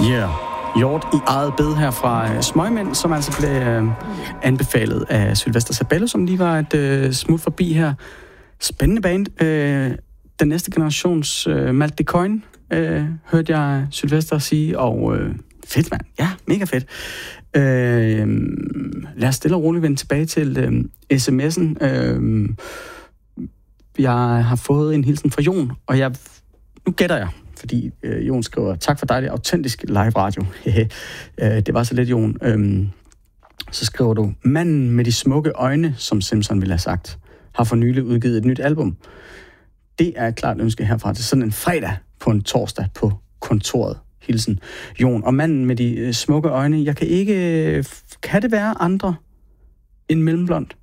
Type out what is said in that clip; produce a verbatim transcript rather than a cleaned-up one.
Yeah. Hjort i eget bed her fra uh, Smøgmænd, som altså blev uh, anbefalet af Sylvester Sabello, som lige var et uh, smut forbi her. Spændende band. Uh, den næste generations uh, Malte de Coin, uh, hørte jeg Sylvester sige, og uh, fedt, mand. Ja, mega fedt. Uh, lad os stille og roligt vende tilbage til uh, sms'en. Uh, jeg har fået en hilsen fra Jon, og jeg, nu gætter jeg, fordi øh, Jon skriver, tak for dejlig autentisk live radio. øh, det var så lidt, Jon. Øhm, så skriver du, manden med de smukke øjne, som Simpson ville have sagt, har for nylig udgivet et nyt album. Det er et klart ønske herfra til sådan en fredag på en torsdag på kontoret. Hilsen, Jon. Og manden med de øh, smukke øjne, jeg kan ikke... Kan det være andre end Mellemblond?